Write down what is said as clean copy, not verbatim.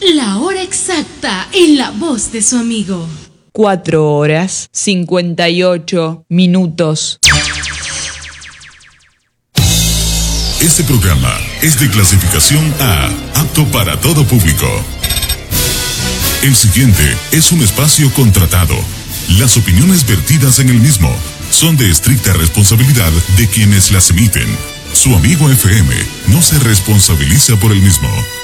La hora exacta en la voz de su amigo. 4 horas 58 minutos. Este programa es de clasificación A, apto para todo público. El siguiente es un espacio contratado. Las opiniones vertidas en el mismo son de estricta responsabilidad de quienes las emiten. Su amigo FM no se responsabiliza por el mismo.